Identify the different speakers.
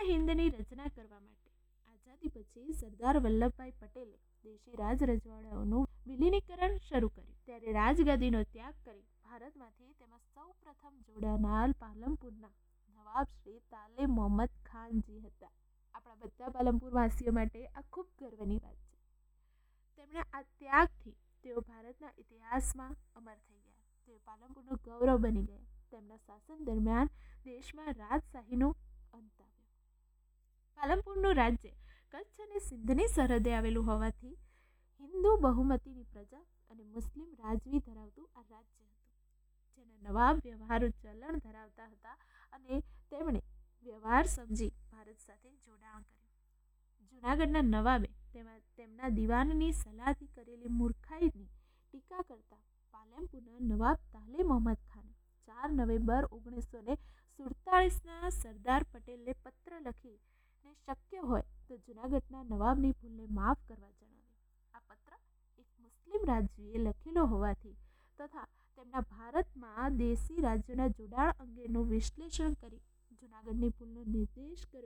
Speaker 1: સ્વતંત્ર હિન્દની રચના કરવા માટે આઝાદી પછી સરદાર વલ્લભભાઈ પટેલે દેશી રાજ રજવાડાઓનું વિલીનીકરણ શરૂ કર્યું. ત્યારે રાજગાદીનો ત્યાગ કરી ભારતમાંથી તેમાં સૌ પ્રથમ જોડાનાર પાલનપુરના નવાબ શ્રી તાલે મોહમ્મદ ખાનજી હતા. આપણા બધા પાલનપુર વાસીઓ માટે આ ખૂબ ગર્વની વાત છે. તેમના આ ત્યાગથી તેઓ ભારતના ઇતિહાસમાં અમર થઈ ગયા. તેઓ પાલનપુરનું ગૌરવ બની ગયા. તેમના શાસન દરમિયાન દેશમાં રાજશાહીનો અંત આવ્યો. પાલનપુરનું રાજ્ય કચ્છ અને સિંધની સરહદે આવેલું હોવાથી હિન્દુ બહુમતીની પ્રજા અને મુસ્લિમ રાજવી ધરાવતું આ રાજ્ય હતું, જેના નવાબ વ્યવહારુ ચલણ ધરાવતા હતા અને તેમણે વ્યવહાર સમજી ભારત સાથે જોડાણ કર્યું. જૂનાગઢના નવાબે તેમના દિવાનની સલાહથી કરેલી મૂર્ખાઈની ટીકા કરતા પાલનપુરના નવાબ તાલે મોહમ્મદ ખાને 4 નવેમ્બર 1947ના સરદાર પટેલને પત્ર લખીને શક્ય હોય તો જૂનાગઢના નવાબની ભૂલને માફ કરવા જણાવ્યું. આ પત્ર એક મુસ્લિમ રાજવીએ લખેલો હોવાથી તથા તેમના ભારતમાં દેશી રાજ્યોના જોડાણ અંગેનું વિશ્લેષણ કરી જૂનાગઢની ભૂલનો નિર્દેશ કર્યો